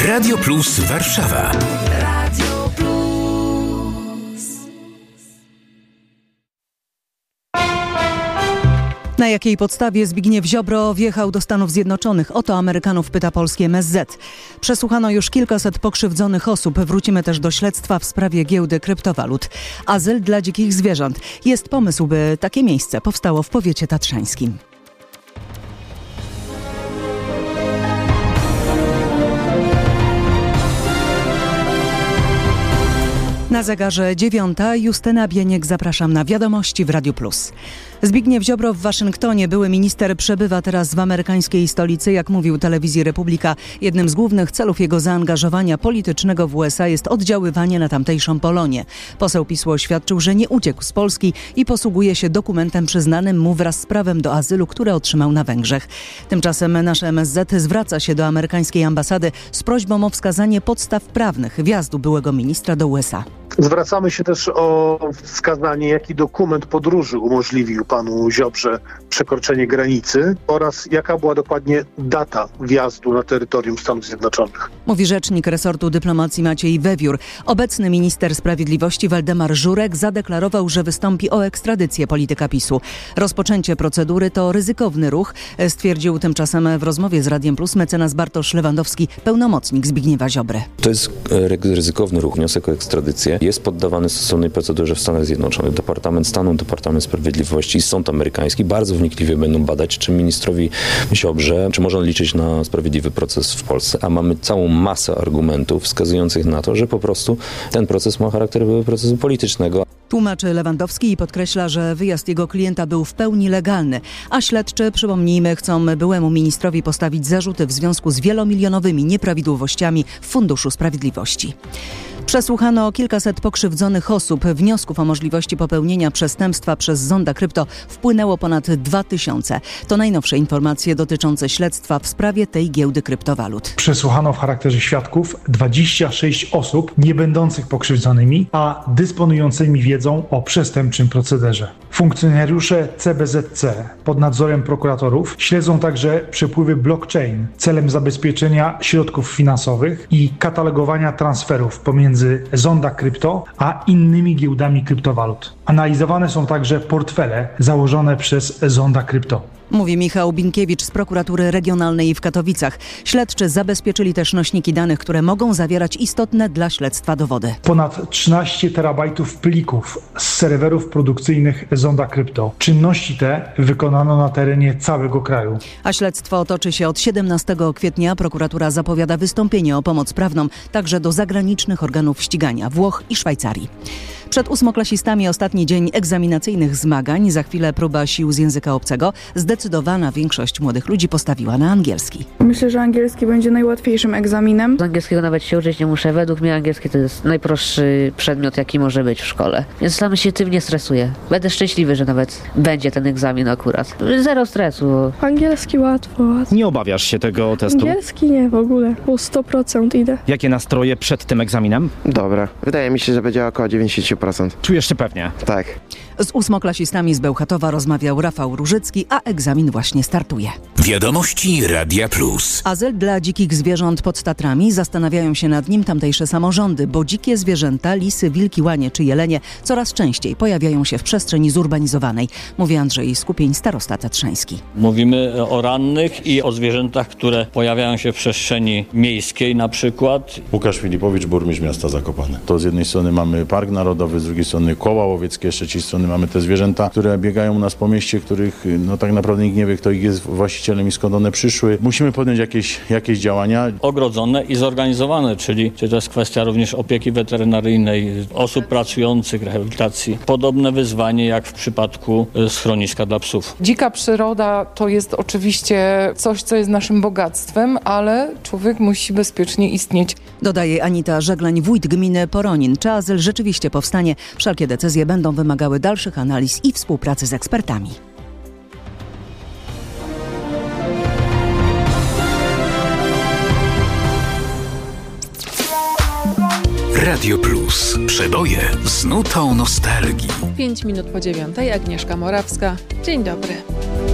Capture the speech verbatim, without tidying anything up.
Radio Plus Warszawa. Radio Plus. Na jakiej podstawie Zbigniew Ziobro wjechał do Stanów Zjednoczonych? O to Amerykanów pyta polskie M S Z. Przesłuchano już kilkaset pokrzywdzonych osób. Wrócimy też do śledztwa w sprawie giełdy kryptowalut. Azyl dla dzikich zwierząt. Jest pomysł, by takie miejsce powstało w powiecie tatrzańskim. Na zegarze dziewiąta. Justyna Bieniek, zapraszam na Wiadomości w Radiu Plus. Zbigniew Ziobro w Waszyngtonie, były minister, przebywa teraz w amerykańskiej stolicy. Jak mówił telewizji Republika, jednym z głównych celów jego zaangażowania politycznego w U S A jest oddziaływanie na tamtejszą Polonię. Poseł PiS-u oświadczył, że nie uciekł z Polski i posługuje się dokumentem przyznanym mu wraz z prawem do azylu, które otrzymał na Węgrzech. Tymczasem nasze M S Z zwraca się do amerykańskiej ambasady z prośbą o wskazanie podstaw prawnych wjazdu byłego ministra do U S A. Zwracamy się też o wskazanie, jaki dokument podróży umożliwił panu Ziobrze przekroczenie granicy oraz jaka była dokładnie data wjazdu na terytorium Stanów Zjednoczonych. Mówi rzecznik resortu dyplomacji Maciej Wewiór. Obecny minister sprawiedliwości Waldemar Żurek zadeklarował, że wystąpi o ekstradycję polityka PiS-u. Rozpoczęcie procedury to ryzykowny ruch, stwierdził tymczasem w rozmowie z Radiem Plus mecenas Bartosz Lewandowski, pełnomocnik Zbigniewa Ziobry. To jest ryzykowny ruch, wniosek o ekstradycję. Jest poddawany stosownej procedurze w Stanach Zjednoczonych. Departament Stanu, Departament Sprawiedliwości i Sąd Amerykański bardzo wnikliwie będą badać, czy ministrowi Ziobrze, czy można liczyć na sprawiedliwy proces w Polsce. A mamy całą masę argumentów wskazujących na to, że po prostu ten proces ma charakter procesu politycznego. Tłumaczy Lewandowski i podkreśla, że wyjazd jego klienta był w pełni legalny, a śledczy, przypomnijmy, chcą byłemu ministrowi postawić zarzuty w związku z wielomilionowymi nieprawidłowościami w Funduszu Sprawiedliwości. Przesłuchano kilkaset pokrzywdzonych osób. Wniosków o możliwości popełnienia przestępstwa przez zonda krypto wpłynęło ponad dwa tysiące. To najnowsze informacje dotyczące śledztwa w sprawie tej giełdy kryptowalut. Przesłuchano w charakterze świadków dwadzieścia sześć osób nie będących pokrzywdzonymi, a dysponującymi wiedzą o przestępczym procederze. Funkcjonariusze C B Z C pod nadzorem prokuratorów śledzą także przepływy blockchain celem zabezpieczenia środków finansowych i katalogowania transferów pomiędzy zonda krypto a innymi giełdami kryptowalut. Analizowane są także portfele założone przez zonda krypto. Mówi Michał Binkiewicz z prokuratury regionalnej w Katowicach. Śledczy zabezpieczyli też nośniki danych, które mogą zawierać istotne dla śledztwa dowody. Ponad trzynaście terabajtów plików z serwerów produkcyjnych zonda krypto. Czynności te wykonano na terenie całego kraju. A śledztwo toczy się od siedemnastego kwietnia. Prokuratura zapowiada wystąpienie o pomoc prawną także do zagranicznych organów ścigania Włoch i Szwajcarii. Przed ósmoklasistami ostatni dzień egzaminacyjnych zmagań. Za chwilę próba sił z języka obcego. Zdecydowana większość młodych ludzi postawiła na angielski. Myślę, że angielski będzie najłatwiejszym egzaminem. Z angielskiego nawet się uczyć nie muszę. Według mnie angielski to jest najprostszy przedmiot, jaki może być w szkole. Więc sam się tym nie stresuję. Będę szczęśliwy, że nawet będzie ten egzamin akurat. Zero stresu. Angielski łatwo. łatwo. Nie obawiasz się tego testu? Angielski nie w ogóle. Po sto procent idę. Jakie nastroje przed tym egzaminem? Dobre. Wydaje mi się, że będzie około dziewięćdziesiąt procent. Czujesz się pewnie? Tak. Z ósmoklasistami z Bełchatowa rozmawiał Rafał Różycki, a egzamin właśnie startuje. Wiadomości Radia Plus. Azyl dla dzikich zwierząt pod Tatrami. Zastanawiają się nad nim tamtejsze samorządy, bo dzikie zwierzęta, lisy, wilki, łanie czy jelenie coraz częściej pojawiają się w przestrzeni zurbanizowanej. Mówi Andrzej Skupień, starosta tatrzański. Mówimy o rannych i o zwierzętach, które pojawiają się w przestrzeni miejskiej na przykład. Łukasz Filipowicz, burmistrz miasta Zakopane. To z jednej strony mamy Park Narodowy, z drugiej strony koła łowieckie, z trzeciej strony mamy te zwierzęta, które biegają u nas po mieście, których no tak naprawdę nikt nie wie, kto ich jest właścicielem i skąd one przyszły. Musimy podjąć jakieś, jakieś działania. Ogrodzone i zorganizowane, czyli, czyli to jest kwestia również opieki weterynaryjnej, osób pracujących, rehabilitacji. Podobne wyzwanie jak w przypadku schroniska dla psów. Dzika przyroda to jest oczywiście coś, co jest naszym bogactwem, ale człowiek musi bezpiecznie istnieć. Dodaje Anita Żeglań, wójt gminy Poronin. Czy azyl rzeczywiście powstanie? Wszelkie decyzje będą wymagały dalszych analiz i współpracy z ekspertami. Radio Plus. Przeboje z nutą nostalgii. Pięć minut po dziewiątej. Agnieszka Morawska. Dzień dobry.